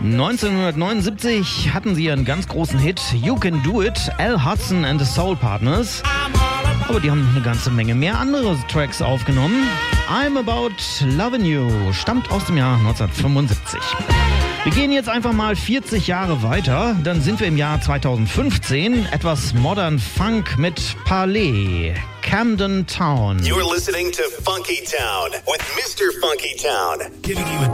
1979 hatten sie einen ganz großen Hit, You Can Do It, Al Hudson and the Soul Partners. Aber die haben eine ganze Menge mehr andere Tracks aufgenommen. I'm About Lovin' You stammt aus dem Jahr 1975. Wir gehen jetzt einfach mal 40 Jahre weiter, dann sind wir im Jahr 2015, etwas Modern Funk mit Parley, Camden Town. You're listening to Funky Town with Mr. Funky Town, giving you a